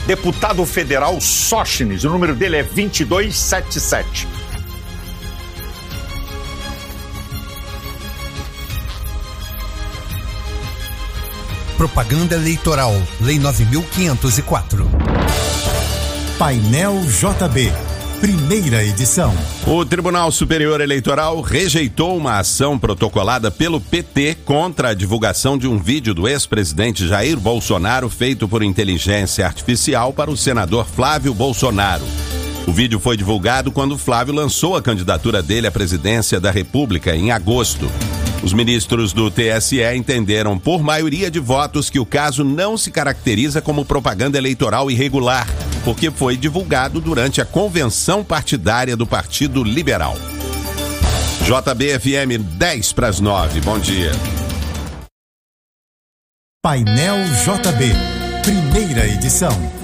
deputado federal Sóstenes, o número dele é 2277. Propaganda eleitoral, Lei 9.504. Painel JB, primeira edição. O Tribunal Superior Eleitoral rejeitou uma ação protocolada pelo PT contra a divulgação de um vídeo do ex-presidente Jair Bolsonaro feito por inteligência artificial para o senador Flávio Bolsonaro. O vídeo foi divulgado quando Flávio lançou a candidatura dele à presidência da República em agosto. Os ministros do TSE entenderam por maioria de votos que o caso não se caracteriza como propaganda eleitoral irregular, porque foi divulgado durante a convenção partidária do Partido Liberal. JB-FM 10:09, bom dia. Painel JB, primeira edição.